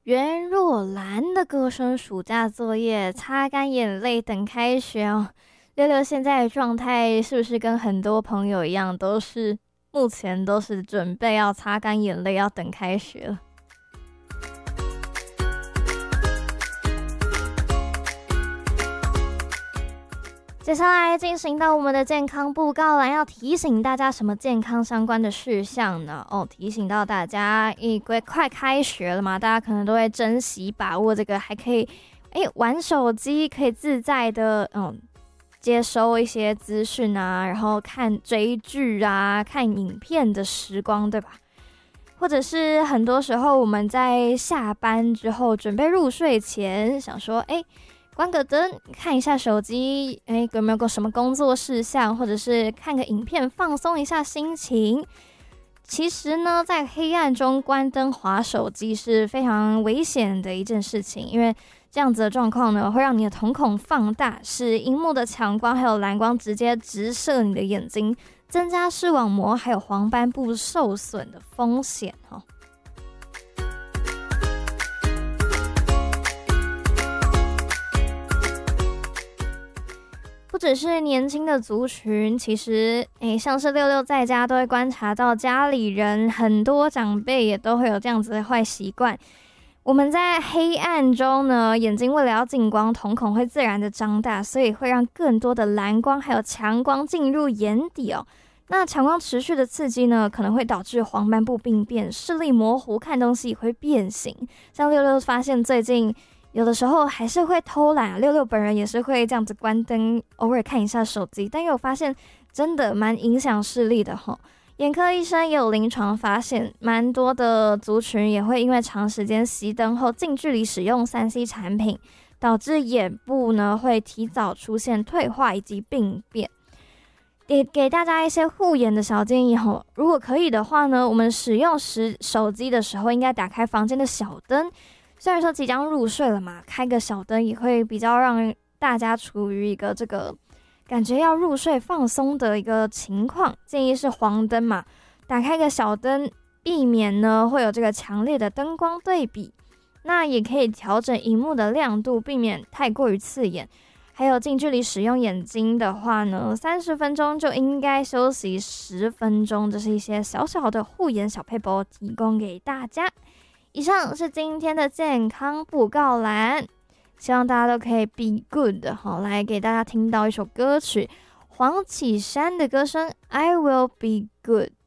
袁若兰的歌声，暑假作业，擦干眼泪等开学哦。六六现在的状态是不是跟很多朋友一样，目前都是准备要擦干眼泪，要等开学了？接下来进行到我们的健康布告栏，要提醒大家什么健康相关的事项呢？提醒到大家，快开学了嘛，大家可能都会珍惜把握这个，还可以玩手机，可以自在的接收一些资讯啊，然后追剧啊，看影片的时光，对吧？或者是很多时候我们在下班之后准备入睡前，想说关个灯，看一下手机，有没有什么工作事项，或者是看个影片放松一下心情。其实呢，在黑暗中关灯滑手机是非常危险的一件事情，因为这样子的状况呢，会让你的瞳孔放大，使荧幕的强光还有蓝光直接直射你的眼睛，增加视网膜还有黄斑部受损的风险哦。不只是年轻的族群，其实像是六六在家都会观察到家里人很多长辈也都会有这样子的坏习惯。我们在黑暗中呢，眼睛为了要进光，瞳孔会自然的张大，所以会让更多的蓝光还有强光进入眼底哦。那强光持续的刺激呢，可能会导致黄斑部病变，视力模糊，看东西也会变形。像六六发现最近有的时候还是会偷懒，六六本人也是会这样子关灯，偶尔看一下手机，但又发现真的蛮影响视力的吼。眼科医生也有临床发现，蛮多的族群也会因为长时间熄灯后近距离使用 3C 产品，导致眼部呢会提早出现退化以及病变。给大家一些护眼的小建议吼，如果可以的话呢，我们使用手机的时候应该打开房间的小灯。虽然说即将入睡了嘛，开个小灯也会比较让大家处于一个这个感觉要入睡放松的一个情况，建议是黄灯嘛，打开个小灯，避免呢会有这个强烈的灯光对比。那也可以调整萤幕的亮度，避免太过于刺眼。还有近距离使用眼睛的话呢，30分钟就应该休息10分钟，这是一些小小的护眼小撇步提供给大家。以上是今天的健康布告栏，希望大家都可以 be good。 好，来给大家听到一首歌曲，黄绮珊的歌声 I will be good。